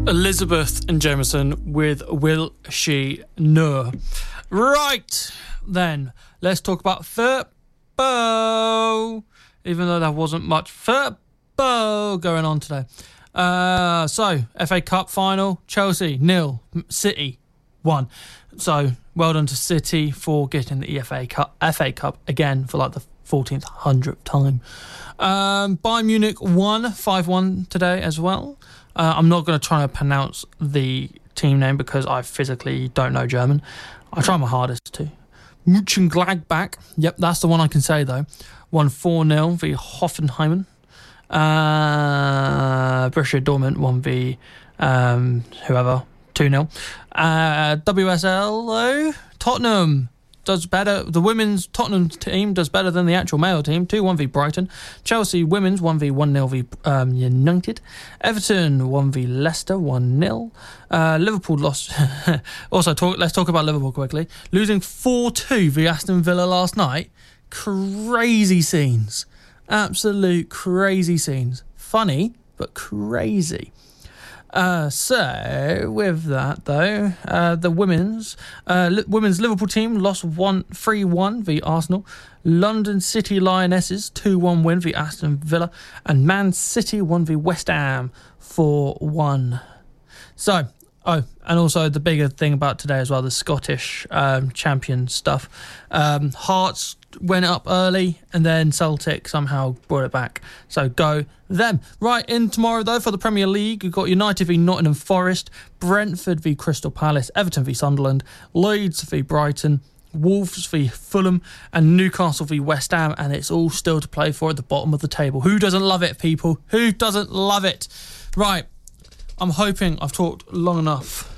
Elizabeth and Jameson with Will She Know. Right, then, let's talk about football, even though there wasn't much football going on today. So, FA Cup final, Chelsea 0, City 1. So, well done to City for getting the FA Cup again for like the 14th, 100th time. Bayern Munich won 5-1 today as well. I'm not going to try to pronounce the team name because I physically don't know German. I try my hardest to. Mönchengladbach, yep, that's the one I can say though. Won 4-0 v Hoffenheim. Borussia Dortmund won v whoever, 2-0. WSL though, Tottenham does better. The women's Tottenham team does better than the actual male team. 2-1 v Brighton. Chelsea women's 1-0 v United. Everton 1 v Leicester 1-0. Liverpool lost. Let's talk about Liverpool quickly. Losing 4-2 v Aston Villa last night. Crazy scenes. Absolute crazy scenes. Funny, but crazy. So, with that, though, the women's Liverpool team lost 3-1 v Arsenal. London City Lionesses 2-1 win v Aston Villa. And Man City 1 v West Ham 4-1. So, and also the bigger thing about today as well, the Scottish champion stuff. Hearts went up early and then Celtic somehow brought it back. So go them. Right, in tomorrow though for the Premier League, you've got United v Nottingham Forest, Brentford v Crystal Palace, Everton v Sunderland, Leeds v Brighton, Wolves v Fulham and Newcastle v West Ham, and it's all still to play for at the bottom of the table. Who doesn't love it, people? Who doesn't love it? Right, I'm hoping I've talked long enough